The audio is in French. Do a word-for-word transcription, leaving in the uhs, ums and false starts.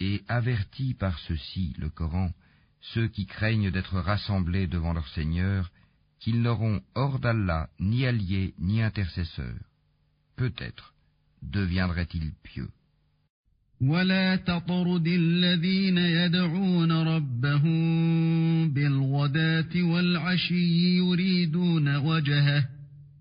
Et avertit par ceci, le Coran, ceux qui craignent d'être rassemblés devant leur Seigneur, qu'ils n'auront hors d'Allah ni alliés ni intercesseurs. Peut-être deviendraient-ils pieux. ولا تطرد الذين يدعون ربهم بالغداة والعشي يريدون وجهه